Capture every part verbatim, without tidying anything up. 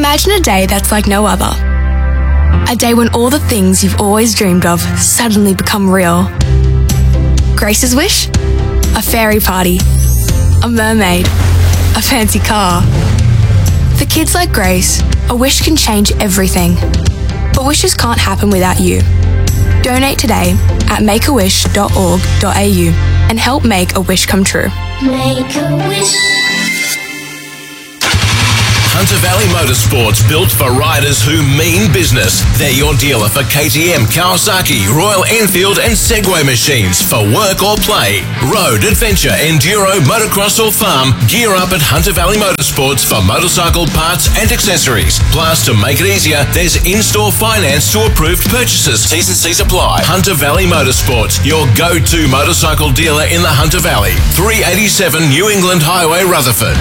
Imagine a day that's like no other. A day when all the things you've always dreamed of suddenly become real. Grace's wish? A fairy party. A mermaid. A fancy car. For kids like Grace, a wish can change everything. But wishes can't happen without you. Donate today at make a wish dot org dot a u and help make a wish come true. Make a wish. Hunter Valley Motorsports, built for riders who mean business. They're your dealer for K T M, Kawasaki, Royal Enfield and Segway machines for work or play. Road, adventure, enduro, motocross or farm, gear up at Hunter Valley Motorsports for motorcycle parts and accessories. Plus, to make it easier, there's in-store finance to approved purchases. T's and C's apply. Hunter Valley Motorsports, your go-to motorcycle dealer in the Hunter Valley. three eighty-seven New England Highway, Rutherford.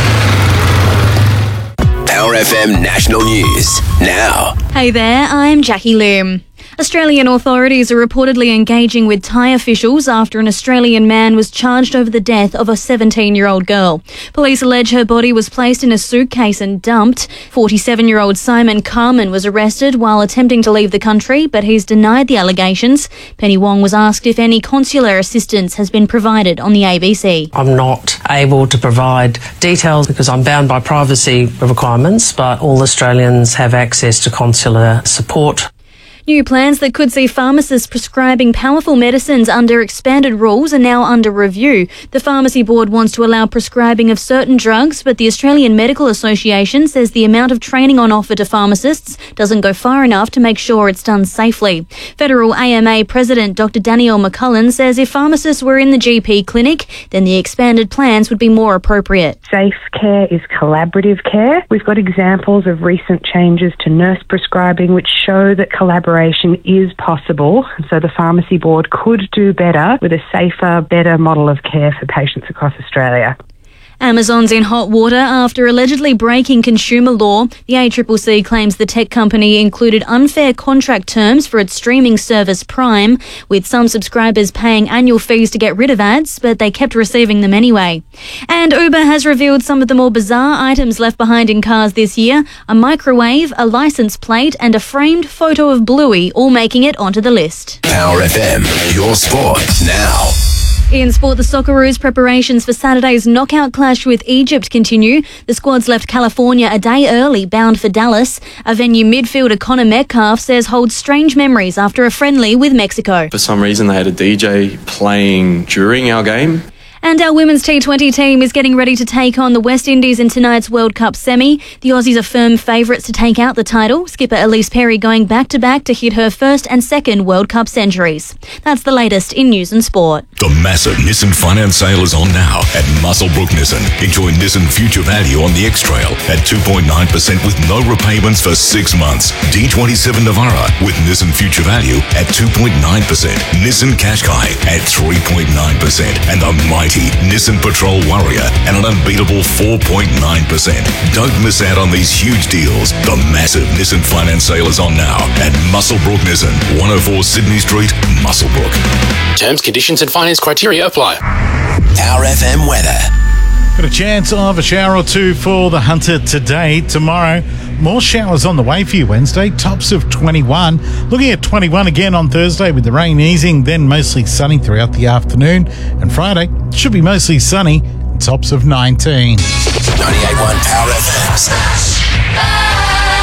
Power F M National News now. Hey there, I'm Jackie Lim. Australian authorities are reportedly engaging with Thai officials after an Australian man was charged over the death of a seventeen-year-old girl. Police allege her body was placed in a suitcase and dumped. forty-seven-year-old Simon Carman was arrested while attempting to leave the country, but he's denied the allegations. Penny Wong was asked if any consular assistance has been provided on the A B C. I'm not able to provide details because I'm bound by privacy requirements, but all Australians have access to consular support. New plans that could see pharmacists prescribing powerful medicines under expanded rules are now under review. The Pharmacy Board wants to allow prescribing of certain drugs, but the Australian Medical Association says the amount of training on offer to pharmacists doesn't go far enough to make sure it's done safely. Federal A M A President Doctor Danielle McCullen says if pharmacists were in the G P clinic, then the expanded plans would be more appropriate. Safe care is collaborative care. We've got examples of recent changes to nurse prescribing which show that collaboration is possible, so the Pharmacy Board could do better with a safer, better model of care for patients across Australia. Amazon's in hot water after allegedly breaking consumer law. The A C C C claims the tech company included unfair contract terms for its streaming service Prime, with some subscribers paying annual fees to get rid of ads, but they kept receiving them anyway. And Uber has revealed some of the more bizarre items left behind in cars this year: a microwave, a license plate and a framed photo of Bluey, all making it onto the list. Power F M, your sport now. In sport, the Socceroos' preparations for Saturday's knockout clash with Egypt continue. The squad's left California a day early, bound for Dallas. A venue midfielder Connor Metcalf says holds strange memories after a friendly with Mexico. For some reason, they had a D J playing during our game. And our women's T twenty team is getting ready to take on the West Indies in tonight's World Cup semi. The Aussies are firm favourites to take out the title. Skipper Elise Perry going back-to-back to hit her first and second World Cup centuries. That's the latest in news and sport. The massive Nissan finance sale is on now at Muswellbrook Nissan. Enjoy Nissan Future Value on the X-Trail at two point nine percent with no repayments for six months. D twenty-seven Navara with Nissan Future Value at two point nine percent. Nissan Qashqai at three point nine percent. And the mighty Nissan Patrol Warrior at an unbeatable four point nine percent. Don't miss out on these huge deals. The massive Nissan finance sale is on now at Muswellbrook Nissan, one oh four Sydney Street, Muswellbrook. Terms, conditions and finance criteria apply. Power F M weather. Got a chance of a shower or two for the Hunter today. Tomorrow, more showers on the way for you Wednesday. Tops of twenty-one. Looking at twenty-one again on Thursday with the rain easing, then mostly sunny throughout the afternoon. And Friday, should be mostly sunny. Tops of nineteen. ninety-eight point one Power F M.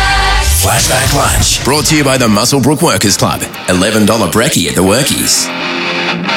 Flashback Lunch. Brought to you by the Muswellbrook Workers Club. eleven dollars brekkie at the Workies.